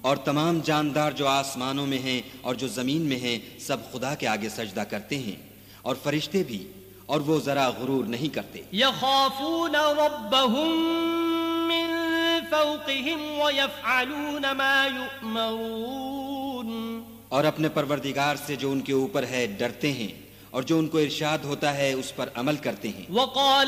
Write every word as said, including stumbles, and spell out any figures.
और तमाम जानदार जो आसमानों में हैं और जो जमीन में हैं सब खुदा के आगे सजदा करते हैं, और फरिश्ते भी, और वो जरा गुरूर नहीं करते। यखाफून रब्बहुम मिन फौक़िहिम व यफ़अलून मा युअमरून, और अपने परवरदिगार से जो उनके ऊपर है डरते हैं, और जो उनको इरशाद होता है उस पर अमल करते हैं।